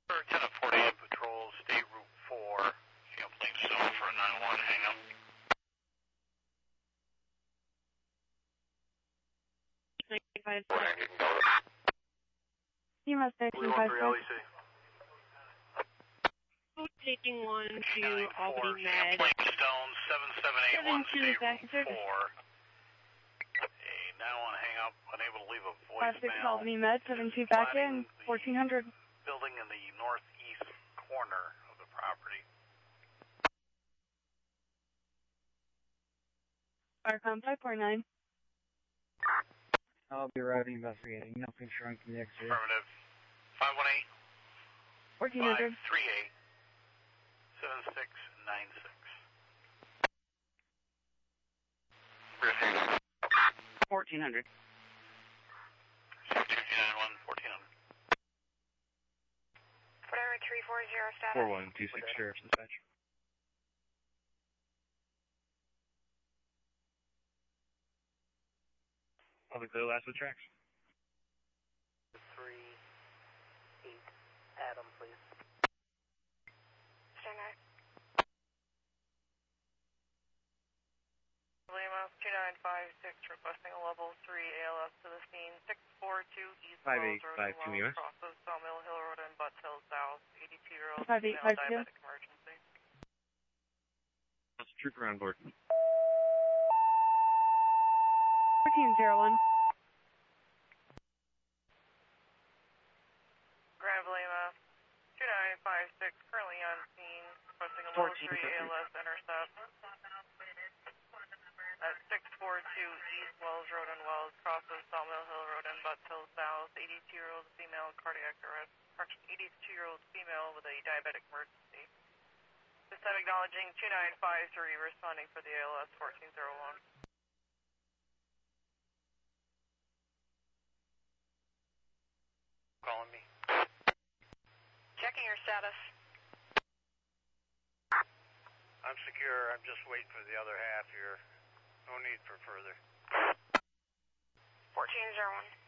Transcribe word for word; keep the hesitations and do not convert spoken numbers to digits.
Lieutenant forty-eight Patrol, State Route four, sampling zone for a nine one hang-up. ninety-five. You must thirteen five six. Taking one to Albany Med. Stone, seven seven eight one, State Route four. Hey, nine one hang-up, unable to leave a voicemail. five six Albany Med, seven two back in, fourteen hundred. Building in the northeast corner of the property. Firecom five four nine. I'll be routing investigating. Nothing shrunk in the exterior. Affirmative. five one eight. fourteen hundred. five three eight. seven six nine six. fourteen hundred. two two nine one, fourteen hundred. Whatever, three four zero status. four one two six Sheriff's Dispatch. Public clear last with tracks. three eight Adam, please. Stand by. Lima two nine five six requesting a level three A L S to the scene. six four two East five Wells eight Road five two Wells, U S. crosses Sawmill Hill Road and Butts Hill South. eighty-two year old five eight female five two. diabetic emergency. That's a trooper on board. fourteen zero one. Grand Lima two nine five six currently on scene. Requesting a level three A L S intercept. At six four two East Wells Road and Wells, crosses Sawmill Hill Road and Butts Hill South. eighty-two year old female cardiac arrest. eighty-two year old female with a diabetic emergency. This time acknowledging two nine five three, responding for the A L S fourteen zero one. Calling me. Checking your status. I'm secure. I'm just waiting for the other half here. No need for further. fourteen zero one.